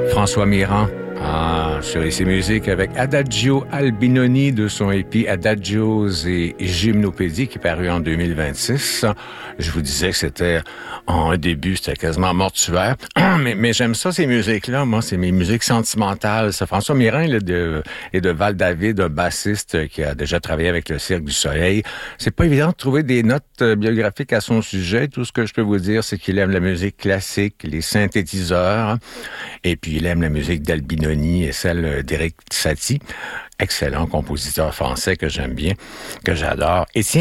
François Mirand. Sur Ici Musique avec Adagio Albinoni de son EP Adagios et Gymnopédie qui est paru en 2026. Je vous disais que c'était en début, c'était quasiment mortuaire. mais j'aime ça, ces musiques-là. Moi, c'est mes musiques sentimentales. Ça, François Mirand est de Val-David, un bassiste qui a déjà travaillé avec le Cirque du Soleil. C'est pas évident de trouver des notes biographiques à son sujet. Tout ce que je peux vous dire, c'est qu'il aime la musique classique, les synthétiseurs, et puis il aime la musique d'Albinoni et celle d'Éric Satie, excellent compositeur français que j'aime bien, que j'adore. Et tiens,